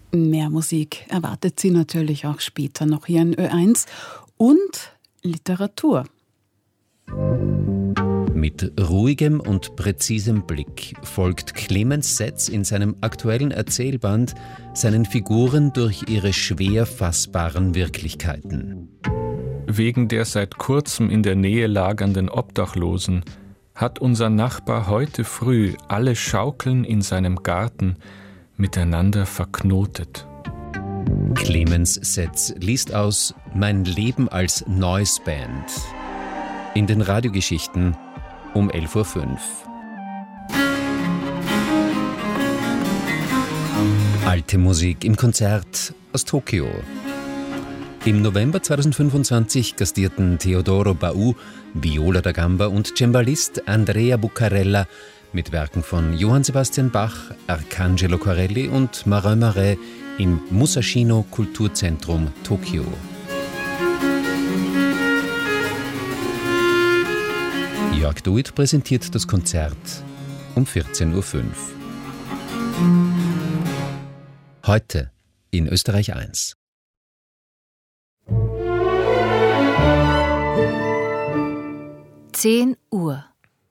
Mehr Musik erwartet Sie natürlich auch später noch hier in Ö1 und Literatur. Mit ruhigem und präzisem Blick folgt Clemens Setz in seinem aktuellen Erzählband seinen Figuren durch ihre schwer fassbaren Wirklichkeiten. Wegen der seit kurzem in der Nähe lagernden Obdachlosen hat unser Nachbar heute früh alle Schaukeln in seinem Garten miteinander verknotet. Clemens Setz liest aus Mein Leben als Noise Band in den Radiogeschichten um 11.05 Uhr. Alte Musik im Konzert aus Tokio. Im November 2025 gastierten Teodoro Bau, Viola da Gamba und Cembalist Andrea Buccarella mit Werken von Johann Sebastian Bach, Arcangelo Corelli und Marin Marais im Musashino Kulturzentrum Tokio. Jörg Duit präsentiert das Konzert um 14.05 Uhr. Heute in Österreich 1. Uhr.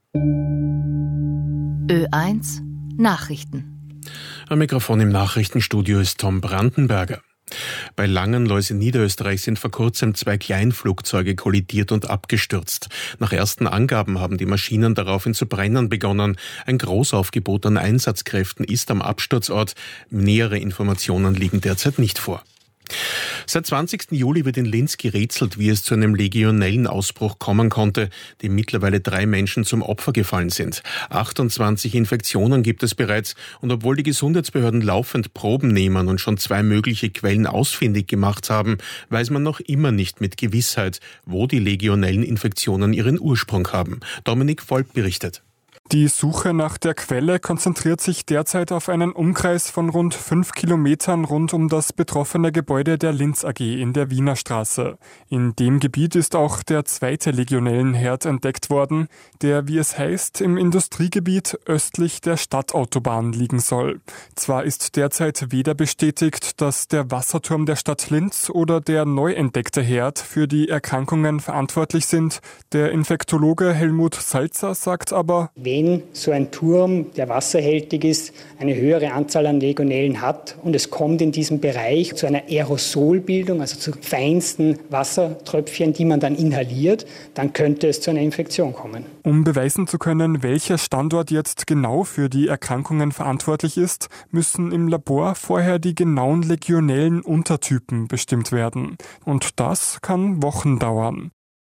Ö1 Nachrichten. Am Mikrofon im Nachrichtenstudio ist Tom Brandenberger. Bei Langenlois in Niederösterreich sind vor kurzem 2 Kleinflugzeuge kollidiert und abgestürzt. Nach ersten Angaben haben die Maschinen daraufhin zu brennen begonnen. Ein Großaufgebot an Einsatzkräften ist am Absturzort. Nähere Informationen liegen derzeit nicht vor. Seit 20. Juli wird in Linz gerätselt, wie es zu einem legionellen Ausbruch kommen konnte, dem mittlerweile 3 Menschen zum Opfer gefallen sind. 28 Infektionen gibt es bereits und obwohl die Gesundheitsbehörden laufend Proben nehmen und schon 2 mögliche Quellen ausfindig gemacht haben, weiß man noch immer nicht mit Gewissheit, wo die legionellen Infektionen ihren Ursprung haben. Dominik Volk berichtet. Die Suche nach der Quelle konzentriert sich derzeit auf einen Umkreis von rund 5 Kilometern rund um das betroffene Gebäude der Linz AG in der Wiener Straße. In dem Gebiet ist auch der 2. Legionellenherd entdeckt worden, der, wie es heißt, im Industriegebiet östlich der Stadtautobahn liegen soll. Zwar ist derzeit weder bestätigt, dass der Wasserturm der Stadt Linz oder der neu entdeckte Herd für die Erkrankungen verantwortlich sind. Der Infektologe Helmut Salzer sagt aber, wenn so ein Turm, der wasserhältig ist, eine höhere Anzahl an Legionellen hat und es kommt in diesem Bereich zu einer Aerosolbildung, also zu feinsten Wassertröpfchen, die man dann inhaliert, dann könnte es zu einer Infektion kommen. Um beweisen zu können, welcher Standort jetzt genau für die Erkrankungen verantwortlich ist, müssen im Labor vorher die genauen legionellen Untertypen bestimmt werden. Und das kann Wochen dauern.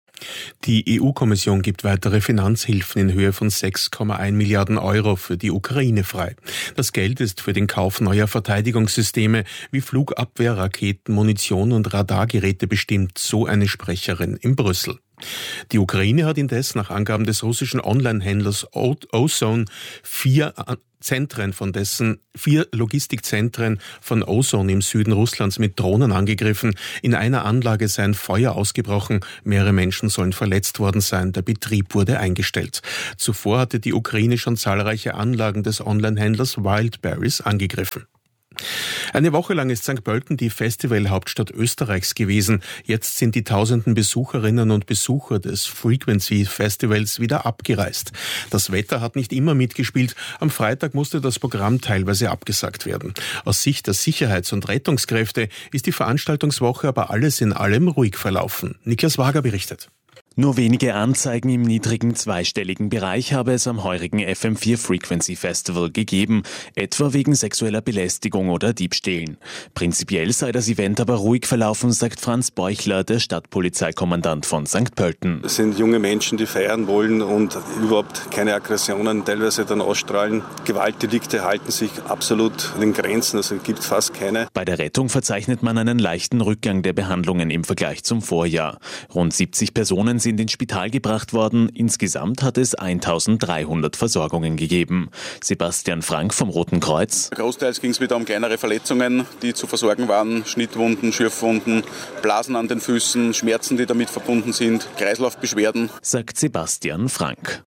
Die EU-Kommission gibt weitere Finanzhilfen in Höhe von 6,1 Milliarden Euro für die Ukraine frei. Das Geld ist für den Kauf neuer Verteidigungssysteme wie Flugabwehrraketen, Munition und Radargeräte bestimmt, so eine Sprecherin in Brüssel. Die Ukraine hat indes nach Angaben des russischen Online-Händlers Ozone 4 Logistikzentren von Ozone im Süden Russlands mit Drohnen angegriffen. In einer Anlage sei ein Feuer ausgebrochen. Mehrere Menschen sollen verletzt worden sein. Der Betrieb wurde eingestellt. Zuvor hatte die Ukraine schon zahlreiche Anlagen des Online-Händlers Wildberries angegriffen. Eine Woche lang ist St. Pölten die Festivalhauptstadt Österreichs gewesen. Jetzt sind die tausenden Besucherinnen und Besucher des Frequency Festivals wieder abgereist. Das Wetter hat nicht immer mitgespielt. Am Freitag musste das Programm teilweise abgesagt werden. Aus Sicht der Sicherheits- und Rettungskräfte ist die Veranstaltungswoche aber alles in allem ruhig verlaufen. Niklas Wager berichtet. Nur wenige Anzeigen im niedrigen zweistelligen Bereich habe es am heurigen FM4 Frequency Festival gegeben, etwa wegen sexueller Belästigung oder Diebstählen. Prinzipiell sei das Event aber ruhig verlaufen, sagt Franz Beuchler, der Stadtpolizeikommandant von St. Pölten. Es sind junge Menschen, die feiern wollen und überhaupt keine Aggressionen teilweise dann ausstrahlen. Gewaltdelikte halten sich absolut an den Grenzen, also gibt es fast keine. Bei der Rettung verzeichnet man einen leichten Rückgang der Behandlungen im Vergleich zum Vorjahr. Rund 70 Personen sind ins Spital gebracht worden. Insgesamt hat es 1300 Versorgungen gegeben. Sebastian Frank vom Roten Kreuz. Großteils ging es wieder um kleinere Verletzungen, die zu versorgen waren. Schnittwunden, Schürfwunden, Blasen an den Füßen, Schmerzen, die damit verbunden sind, Kreislaufbeschwerden. Sagt Sebastian Frank.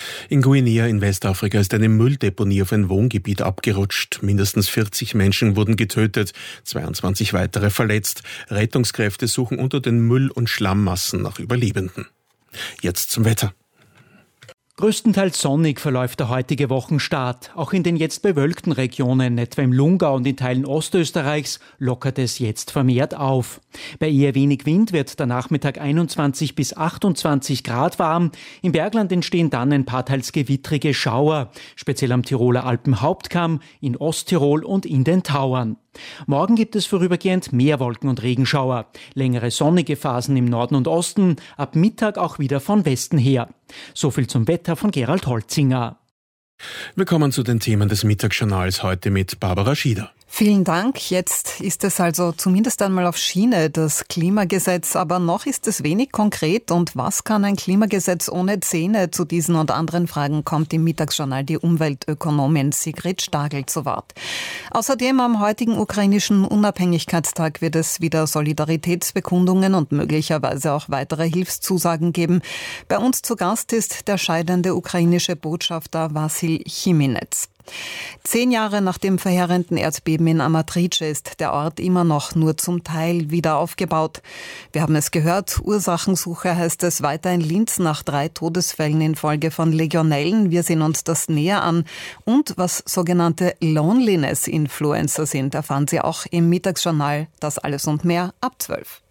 In Guinea in Westafrika ist eine Mülldeponie auf ein Wohngebiet abgerutscht. Mindestens 40 Menschen wurden getötet, 22 weitere verletzt. Rettungskräfte suchen unter den Müll- und Schlammmassen nach Überlebenden. Jetzt zum Wetter. Größtenteils sonnig verläuft der heutige Wochenstart. Auch in den jetzt bewölkten Regionen, etwa im Lungau und in Teilen Ostösterreichs, lockert es jetzt vermehrt auf. Bei eher wenig Wind wird der Nachmittag 21 bis 28 Grad warm. Im Bergland entstehen dann ein paar teils gewittrige Schauer, speziell am Tiroler Alpenhauptkamm, in Osttirol und in den Tauern. Morgen gibt es vorübergehend mehr Wolken- und Regenschauer. Längere sonnige Phasen im Norden und Osten, ab Mittag auch wieder von Westen her. So viel zum Wetter von Gerald Holzinger. Wir kommen zu den Themen des Mittagsjournals heute mit Barbara Schieder. Vielen Dank. Jetzt ist es also zumindest einmal auf Schiene, das Klimagesetz, aber noch ist es wenig konkret. Und was kann ein Klimagesetz ohne Zähne? Zu diesen und anderen Fragen kommt im Mittagsjournal die Umweltökonomin Sigrid Stagel zu Wort. Außerdem am heutigen ukrainischen Unabhängigkeitstag wird es wieder Solidaritätsbekundungen und möglicherweise auch weitere Hilfszusagen geben. Bei uns zu Gast ist der scheidende ukrainische Botschafter Wassil Chiminetz. 10 Jahre nach dem verheerenden Erdbeben in Amatrice ist der Ort immer noch nur zum Teil wieder aufgebaut. Wir haben es gehört, Ursachensuche heißt es weiter in Linz nach 3 Todesfällen infolge von Legionellen. Wir sehen uns das näher an. Und was sogenannte Loneliness-Influencer sind, erfahren Sie auch im Mittagsjournal. Das alles und mehr ab 12.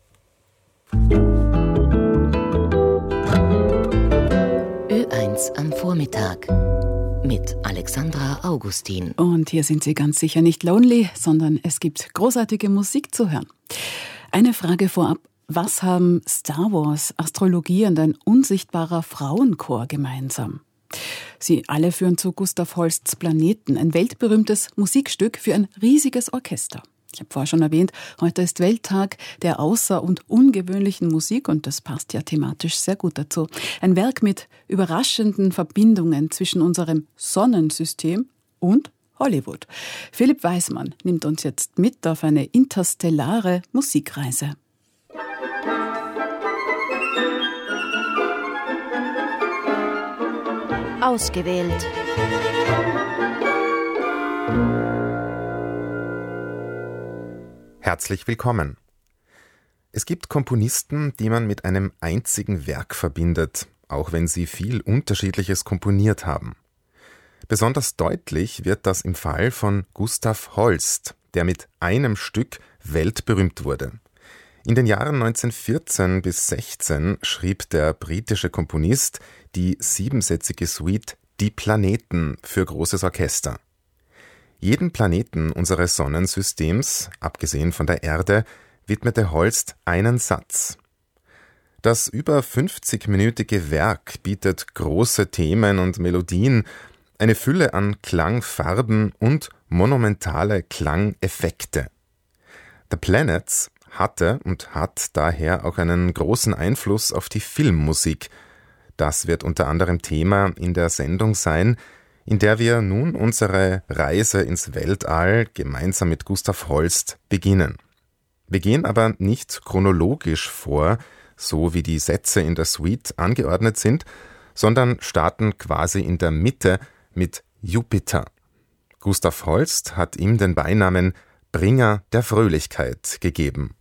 Ö1 am Vormittag. Mit Alexandra Augustin. Und hier sind Sie ganz sicher nicht lonely, sondern es gibt großartige Musik zu hören. Eine Frage vorab. Was haben Star Wars, Astrologie und ein unsichtbarer Frauenchor gemeinsam? Sie alle führen zu Gustav Holsts Planeten, ein weltberühmtes Musikstück für ein riesiges Orchester. Ich habe vorher schon erwähnt, heute ist Welttag der außer- und ungewöhnlichen Musik und das passt ja thematisch sehr gut dazu. Ein Werk mit überraschenden Verbindungen zwischen unserem Sonnensystem und Hollywood. Philipp Weismann nimmt uns jetzt mit auf eine interstellare Musikreise. Ausgewählt. Herzlich willkommen. Es gibt Komponisten, die man mit einem einzigen Werk verbindet, auch wenn sie viel Unterschiedliches komponiert haben. Besonders deutlich wird das im Fall von Gustav Holst, der mit einem Stück weltberühmt wurde. In den Jahren 1914 bis 16 schrieb der britische Komponist die 7-sätzige Suite Die Planeten für großes Orchester. Jeden Planeten unseres Sonnensystems, abgesehen von der Erde, widmete Holst einen Satz. Das über 50-minütige Werk bietet große Themen und Melodien, eine Fülle an Klangfarben und monumentale Klangeffekte. The Planets hatte und hat daher auch einen großen Einfluss auf die Filmmusik. Das wird unter anderem Thema in der Sendung sein, in der wir nun unsere Reise ins Weltall gemeinsam mit Gustav Holst beginnen. Wir gehen aber nicht chronologisch vor, so wie die Sätze in der Suite angeordnet sind, sondern starten quasi in der Mitte mit Jupiter. Gustav Holst hat ihm den Beinamen Bringer der Fröhlichkeit gegeben.